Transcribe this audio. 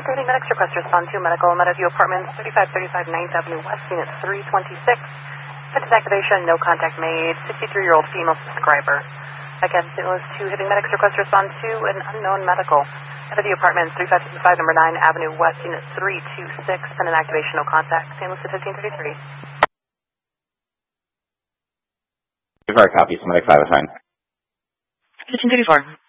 Hitting medics request to respond to medical Meadowview Apartments, 3535 9th Avenue West, Unit 326. Attempted activation, no contact made, 63-year-old female subscriber. Again, St. Louis 2 Hitting medics request to respond to an unknown medical. Meadowview Apartments, 3525 number 9 Avenue West, Unit 326. Pending activation, no contact. St. Louis 1533. 34 copy, medic 5 is fine. 1534.